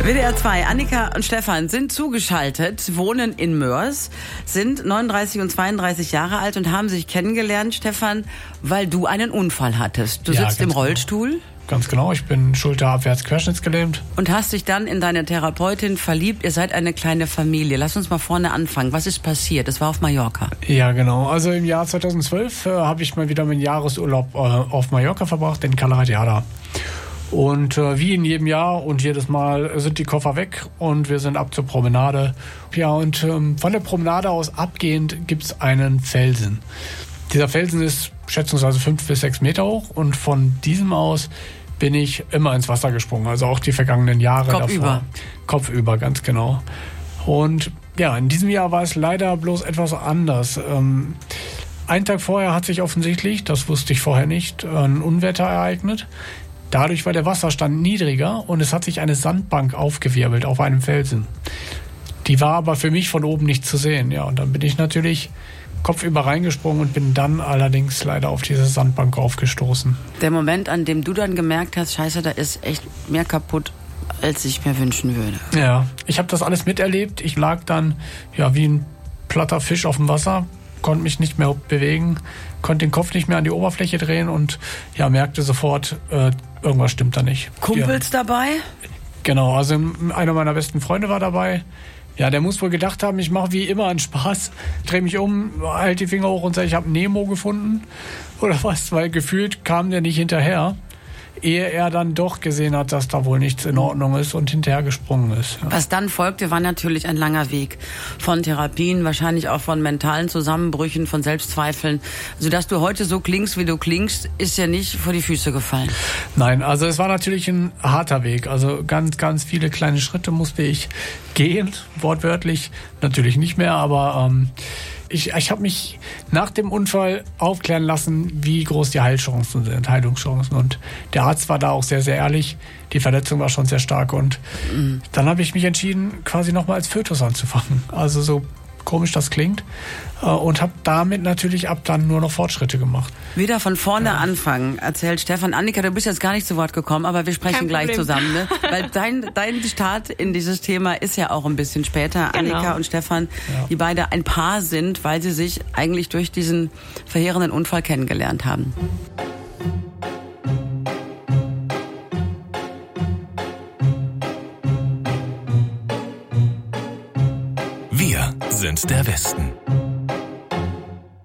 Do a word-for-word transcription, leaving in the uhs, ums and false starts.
W D R zwei, Annika und Stefan sind zugeschaltet, wohnen in Moers, sind neununddreißig und zweiunddreißig Jahre alt und haben sich kennengelernt, Stefan, weil du einen Unfall hattest. Du ja, sitzt im Rollstuhl. Genau. Ganz genau, ich bin schulterabwärts querschnittsgelähmt. Und hast dich dann in deine Therapeutin verliebt. Ihr seid eine kleine Familie. Lass uns mal vorne anfangen. Was ist passiert? Das war auf Mallorca. Ja, genau. Also im Jahr zweitausendzwölf äh, habe ich mal wieder meinen Jahresurlaub äh, auf Mallorca verbracht, in Cala Radiada. Und äh, wie in jedem Jahr und jedes Mal sind die Koffer weg und wir sind ab zur Promenade. Ja, und ähm, von der Promenade aus abgehend gibt's einen Felsen. Dieser Felsen ist schätzungsweise fünf bis sechs Meter hoch und von diesem aus bin ich immer ins Wasser gesprungen, also auch die vergangenen Jahre Kopf davor. Über. Kopfüber, ganz genau. Und ja, in diesem Jahr war es leider bloß etwas anders. Ähm, einen Tag vorher hat sich offensichtlich, das wusste ich vorher nicht, ein Unwetter ereignet. Dadurch war der Wasserstand niedriger und es hat sich eine Sandbank aufgewirbelt auf einem Felsen. Die war aber für mich von oben nicht zu sehen. Ja, und dann bin ich natürlich kopfüber reingesprungen und bin dann allerdings leider auf diese Sandbank aufgestoßen. Der Moment, an dem du dann gemerkt hast, scheiße, da ist echt mehr kaputt, als ich mir wünschen würde. Ja, ich habe das alles miterlebt. Ich lag dann ja wie ein platter Fisch auf dem Wasser, konnte mich nicht mehr bewegen, konnte den Kopf nicht mehr an die Oberfläche drehen und ja, merkte sofort, äh, irgendwas stimmt da nicht. Kumpels ja. dabei? Genau, also einer meiner besten Freunde war dabei. Ja, der muss wohl gedacht haben, ich mache wie immer einen Spaß, drehe mich um, halte die Finger hoch und sage, ich habe Nemo gefunden oder was, weil gefühlt kam der nicht hinterher, ehe er dann doch gesehen hat, dass da wohl nichts in Ordnung ist und hinterher gesprungen ist. Ja. Was dann folgte, war natürlich ein langer Weg von Therapien, wahrscheinlich auch von mentalen Zusammenbrüchen, von Selbstzweifeln. Also, dass du heute so klingst, wie du klingst, ist ja nicht vor die Füße gefallen. Nein, also es war natürlich ein harter Weg. Also ganz, ganz viele kleine Schritte musste ich gehen, wortwörtlich natürlich nicht mehr, aber ähm, Ich, ich habe mich nach dem Unfall aufklären lassen, wie groß die Heilchancen sind, Heilungschancen. Und der Arzt war da auch sehr, sehr ehrlich. Die Verletzung war schon sehr stark. Und mhm. dann habe ich mich entschieden, quasi nochmal als Fötus anzufangen. Also so komisch das klingt. Und habe damit natürlich ab dann nur noch Fortschritte gemacht. Wieder von vorne ja. anfangen, erzählt Stefan. Annika, du bist jetzt gar nicht zu Wort gekommen, aber wir sprechen gleich zusammen. Ne? Weil dein, dein Start in dieses Thema ist ja auch ein bisschen später. Genau. Annika und Stefan, ja. die beide ein Paar sind, weil sie sich eigentlich durch diesen verheerenden Unfall kennengelernt haben. Wir sind der Westen.